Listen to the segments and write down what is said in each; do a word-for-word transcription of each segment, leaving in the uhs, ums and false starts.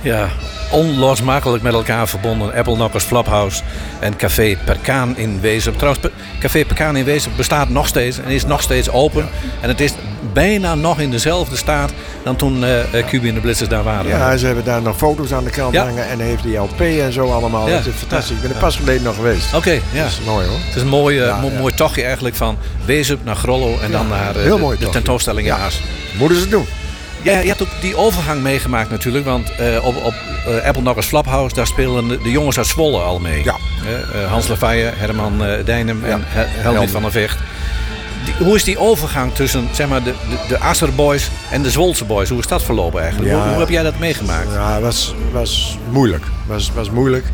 Ja, onlosmakelijk met elkaar verbonden. Apple Knockers Flophouse en Café Perkaan in Wezep. Trouwens, Café Perkaan in Wezep bestaat nog steeds en is nog steeds open. Ja. En het is bijna nog in dezelfde staat dan toen uh, Q B en de Blitzers daar waren. Ja, ze hebben daar nog foto's aan de kant ja. hangen en heeft die L P en zo allemaal. Ja. Dat is fantastisch. Ja. Ik ben er pas geleden nog geweest. Oké, okay, ja. Dat is mooi hoor. Het is een mooi, uh, ja, mo- ja. mooi tochtje eigenlijk van Wezep naar Grollo en ja. dan naar uh, de, de tentoonstelling in ja. Aas. Moeten ze het doen. Ja, je hebt ook die overgang meegemaakt natuurlijk, want uh, op, op uh, Apple Knockers Flophouse, daar spelen de, de jongens uit Zwolle al mee. Ja. Uh, Hans Lavaille, Herman uh, Dijnem ja. en Helmut van der Vecht. Die, hoe is die overgang tussen zeg maar, de, de, de Asser Boys en de Zwolse Boys? Hoe is dat verlopen eigenlijk? Ja, hoe, hoe heb jij dat meegemaakt? Ja, het was, was moeilijk. Was, was moeilijk.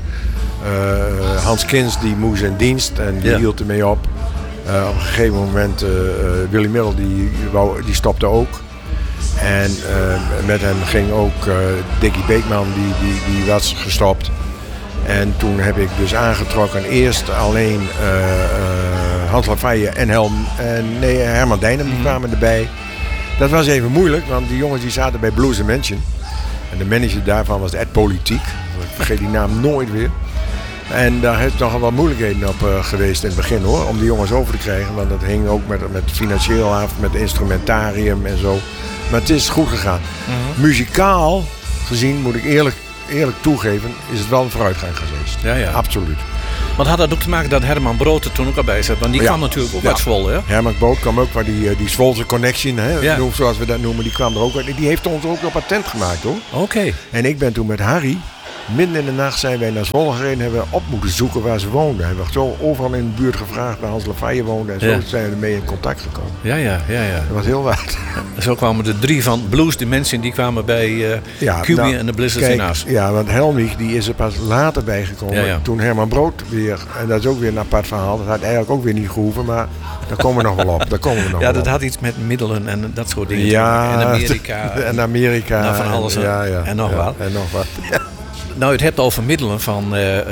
Uh, Hans Kins die moest in dienst en die ja. hield ermee op. Uh, op een gegeven moment, uh, Willy Middel die, die stopte ook. En uh, met hem ging ook uh, Dickie Beekman, die, die, die was gestopt. En toen heb ik dus aangetrokken eerst alleen uh, uh, Hans Lavaille en, Helm, en nee, Herman Dijnem die kwamen erbij. Dat was even moeilijk, want die jongens die zaten bij Blues Dimension. En de manager daarvan was Ed Politiek. Ik vergeet die naam nooit weer. En daar heeft nogal wat moeilijkheden op uh, geweest in het begin hoor, om die jongens over te krijgen. Want dat hing ook met, met financieel af, met instrumentarium en zo. Maar het is goed gegaan. Mm-hmm. Muzikaal gezien, moet ik eerlijk, eerlijk toegeven, is het wel een vooruitgang geweest. Ja, ja. Absoluut. Maar had dat ook te maken dat Herman Brood er toen ook al bij zat? Want die ja. kwam natuurlijk ook ja. uit Zwolle. Hè? Herman Brood kwam ook, maar die, die Zwolse connection, hè, ja. zoals we dat noemen, die kwam er ook uit. Die heeft ons ook op patent gemaakt hoor. Oké. Okay. En ik ben toen met Harry, midden in de nacht zijn wij naar Zwolle gereden en hebben we op moeten zoeken waar ze woonden. Hij werd zo overal in de buurt gevraagd waar Hans Lavaille woonde en zo ja. zijn we ermee in contact gekomen. Ja, ja, ja, ja. Dat was heel waard. Zo kwamen de drie van Blues Dimension, die kwamen bij uh, ja, Q B nou, en de Blizzards in Aas. Ja, want Helmich die is er pas later bijgekomen. Ja, ja. Toen Herman Brood weer, en dat is ook weer een apart verhaal, dat had eigenlijk ook weer niet gehoeven, maar daar komen we nog wel op. Daar komen we nog ja, wel dat op. had iets met middelen en dat soort dingen. Ja, en Amerika. En Amerika. Nou, van alles en, ja, ja, en nog ja, wat. En nog wat. Ja. Nou, het hebt over middelen van uh, uh,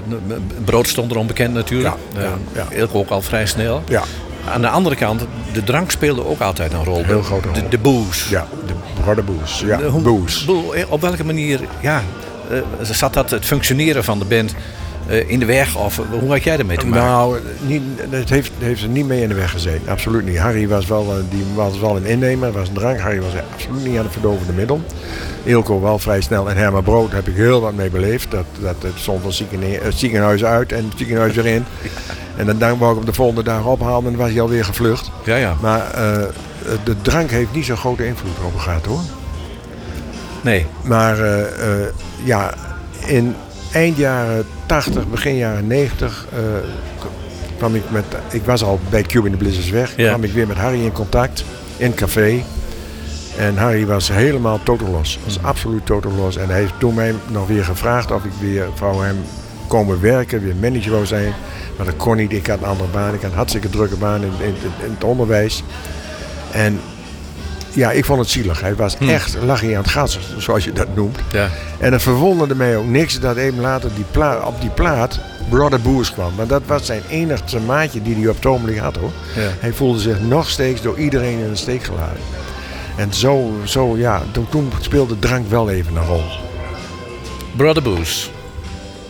Brood stond er onbekend natuurlijk. Ja, ja, ja. Uh, ook al vrij snel. Ja. Aan de andere kant, de drank speelde ook altijd een rol. Heel grote rol. De, de booze. Ja, de harde booze. Ja, de, hoe, booze. Op welke manier ja, uh, zat dat het functioneren van de band uh, in de weg? Of hoe had jij ermee te maken? Nou, niet, het heeft, heeft er niet mee in de weg gezeten. Absoluut niet. Harry was wel, die was wel een innemer, was een drank. Harry was absoluut niet aan het verdovende middel. Eelco wel vrij snel. En Herman Brood heb ik heel wat mee beleefd. Dat, dat het stond van het ziekenhuis uit en het ziekenhuis erin. Ja. En dan, dan wou ik hem de volgende dag ophalen en dan was hij alweer gevlucht. Ja, ja. Maar uh, de drank heeft niet zo'n grote invloed erop gehad hoor. Nee. Maar uh, uh, ja, in eind jaren tachtig, begin jaren negentig uh, kwam ik met, ik was al bij Q B en de Blizzards weg, ja. kwam ik weer met Harry in contact in het café. En Harry was helemaal totaal los. Was absoluut totaal los. En hij heeft toen mij nog weer gevraagd of ik weer voor hem komen werken, weer manager wou zijn. Maar dat kon niet. Ik had een andere baan. Ik had een hartstikke drukke baan in, in, in het onderwijs. En ja, ik vond het zielig. Hij was hm. echt, lag hij aan het gas, zoals je dat noemt. Ja. En het verwonderde mij ook niks dat even later die pla- op die plaat Brother Boos kwam. Maar dat was zijn enigste maatje die hij op het ogenblik had hoor. Ja. Hij voelde zich nog steeds door iedereen in de steek gelaten. En zo, zo ja, toen, toen speelde drank wel even een rol. Brother Boos.